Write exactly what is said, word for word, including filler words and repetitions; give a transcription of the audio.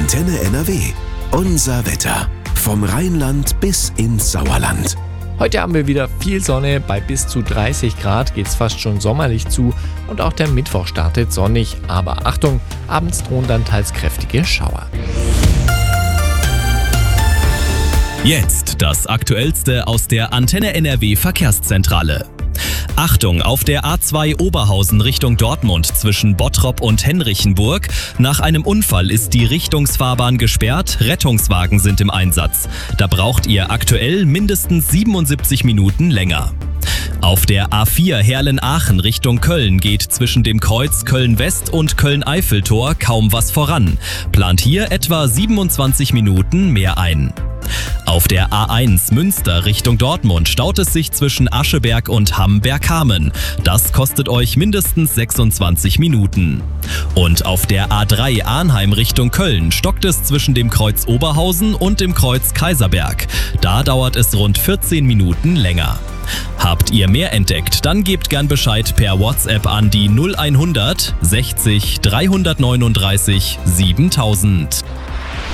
Antenne N R W. Unser Wetter. Vom Rheinland bis ins Sauerland. Heute haben wir wieder viel Sonne, bei bis zu dreißig Grad geht's fast schon sommerlich zu und auch der Mittwoch startet sonnig, aber Achtung, abends drohen dann teils kräftige Schauer. Jetzt das Aktuellste aus der Antenne N R W Verkehrszentrale. Achtung, auf der A zwei Oberhausen Richtung Dortmund zwischen Bottrop und Henrichenburg. Nach einem Unfall ist die Richtungsfahrbahn gesperrt, Rettungswagen sind im Einsatz. Da braucht ihr aktuell mindestens siebenundsiebzig Minuten länger. Auf der A vier Herlen-Aachen Richtung Köln geht zwischen dem Kreuz Köln-West und Köln-Eiffeltor kaum was voran. Plant hier etwa siebenundzwanzig Minuten mehr ein. Auf der A eins Münster Richtung Dortmund staut es sich zwischen Ascheberg und Hamm-Berghamen. Das kostet euch mindestens sechsundzwanzig Minuten. Und auf der A drei Arnheim Richtung Köln stockt es zwischen dem Kreuz Oberhausen und dem Kreuz Kaiserberg. Da dauert es rund vierzehn Minuten länger. Habt ihr mehr entdeckt, dann gebt gern Bescheid per WhatsApp an die null hundert sechzig dreihundertneununddreißig siebentausend.